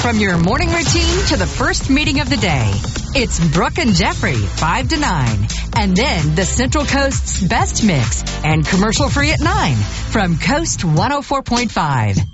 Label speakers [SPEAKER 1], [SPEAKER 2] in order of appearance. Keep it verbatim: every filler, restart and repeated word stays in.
[SPEAKER 1] From your morning routine to the first meeting of the day, it's Brooke and Jeffrey, five to nine. And then the Central Coast's best mix and commercial free at nine from Coast one oh four point five.